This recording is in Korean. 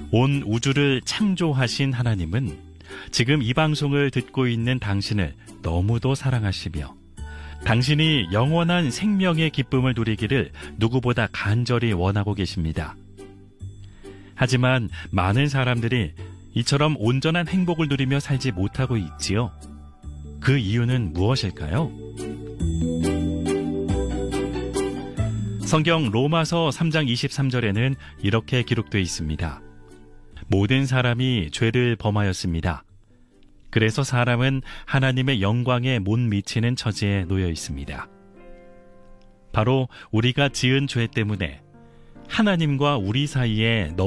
온 우주를 창조하신 하나님은 지금 이 방송을 듣고 있는 당신을 너무도 사랑하시며 당신이 영원한 생명의 기쁨을 누리기를 누구보다 간절히 원하고 계십니다. 하지만 많은 사람들이 이처럼 온전한 행복을 누리며 살지 못하고 있지요. 그 이유는 무엇일까요? 성경 로마서 3장 23절에는 이렇게 기록되어 있습니다. 모든 사람이 죄를 범하였습니다. 그래서 사람은 하나님의 영광에 못 미치는 처지에 놓여 있습니다. 바로 우리가 지은 죄 때문에 하나님과 우리 사이에